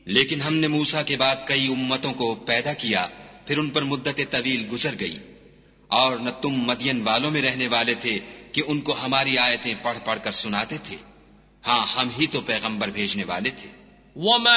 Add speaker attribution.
Speaker 1: लेकिन हमने मूसा के बाद कई उम्मतों को पैदा किया, फिर उन पर मुद्दत तवील गुजर गई। और न तुम मदियन वालों में रहने वाले थे कि उनको हमारी आयतें पढ़ पढ़ कर सुनाते थे। हाँ, हम ही तो पैगंबर भेजने वाले थे।